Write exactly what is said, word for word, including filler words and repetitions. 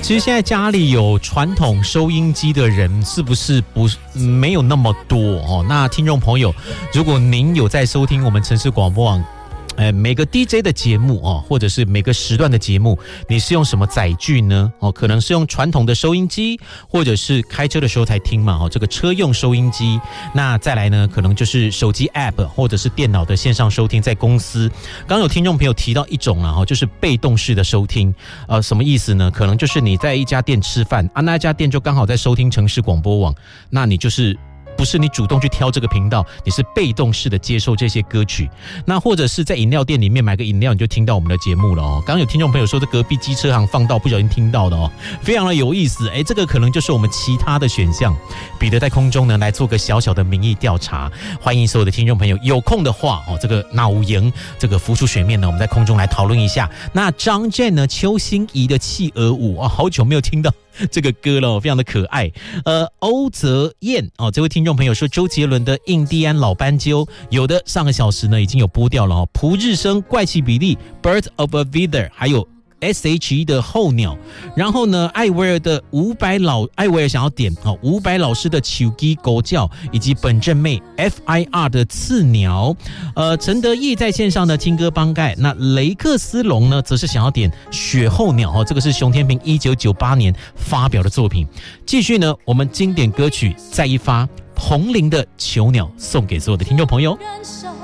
其实现在家里有传统收音机的人是不是不没有那么多哦？那听众朋友，如果您有在收听我们城市广播网，呃，每个 D J 的节目哦，或者是每个时段的节目，你是用什么载具呢？哦，可能是用传统的收音机，或者是开车的时候才听嘛。哦，这个车用收音机。那再来呢，可能就是手机 App 或者是电脑的线上收听，在公司。刚刚有听众朋友提到一种啦，哦，就是被动式的收听。呃，什么意思呢？可能就是你在一家店吃饭啊，那家店就刚好在收听城市广播网，那你就是。不是你主动去挑这个频道，你是被动式的接受这些歌曲。那或者是在饮料店里面买个饮料，你就听到我们的节目了哦。刚刚有听众朋友说，这隔壁机车行放到不小心听到的哦，非常的有意思。哎，这个可能就是我们其他的选项。彼得在空中呢来做个小小的民意调查，欢迎所有的听众朋友有空的话哦，这个脑营这个浮出水面呢，我们在空中来讨论一下。那张震呢，邱心怡的企鹅舞啊，好久没有听到这个歌了，非常的可爱。呃，欧泽燕哦，这位听众朋友说周杰伦的《印第安老斑鸠》，有的上个小时呢已经有播掉了哦。蒲日生怪奇比利 Bird of a Feather， 还有 S H E 的候鸟，然后呢，艾薇儿的伍佰老，艾薇儿想要点哦，伍佰老师的手机狗叫，以及本正妹 F I R 的刺鸟，呃，陈德义在线上的听歌帮盖，那雷克斯隆呢，则是想要点雪候鸟哦，这个是熊天平一九九八年发表的作品。继续呢，我们经典歌曲再一发，彭羚的囚鸟送给所有的听众朋友。